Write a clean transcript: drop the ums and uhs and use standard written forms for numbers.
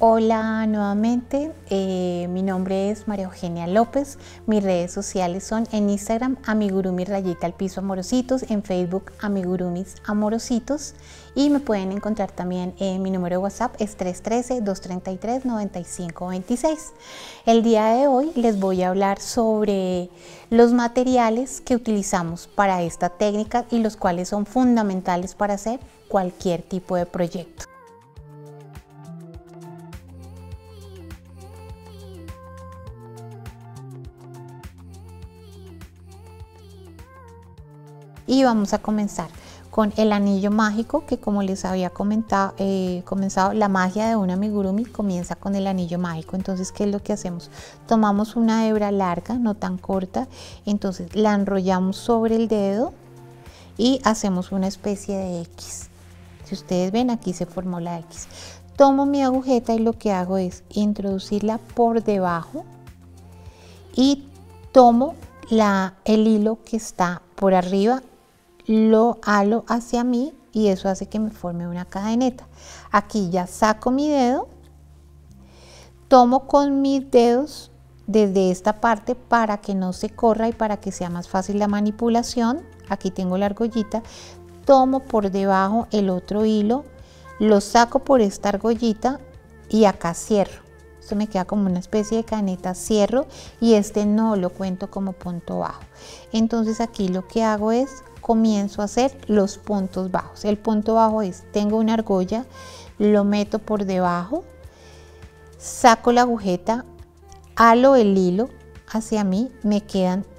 Hola nuevamente, mi nombre es María Eugenia López, mis redes sociales son en Instagram amigurumi rayita al piso amorositos, en Facebook amigurumis amorositos y me pueden encontrar también en mi número de WhatsApp es 313-233-9526. El día de hoy les voy a hablar sobre los materiales que utilizamos para esta técnica y los cuales son fundamentales para hacer cualquier tipo de proyecto. Y vamos a comenzar con el anillo mágico, que como les había comenzado, la magia de un amigurumi comienza con el anillo mágico. Entonces, ¿qué es lo que hacemos? Tomamos una hebra larga, no tan corta, entonces la enrollamos sobre el dedo y hacemos una especie de X. Si ustedes ven, aquí se formó la X. Tomo mi agujeta y lo que hago es introducirla por debajo y tomo el hilo que está por arriba, lo halo hacia mí y eso hace que me forme una cadeneta. Aquí ya saco mi dedo, tomo con mis dedos desde esta parte para que no se corra y para que sea más fácil la manipulación. Aquí tengo la argollita, tomo por debajo el otro hilo, lo saco por esta argollita y acá cierro. Esto me queda como una especie de cadeneta, cierro y este no lo cuento como punto bajo. Entonces aquí lo que hago es comienzo a hacer los puntos bajos. El punto bajo es, tengo una argolla, lo meto por debajo, saco la agujeta, halo el hilo hacia mí, me quedan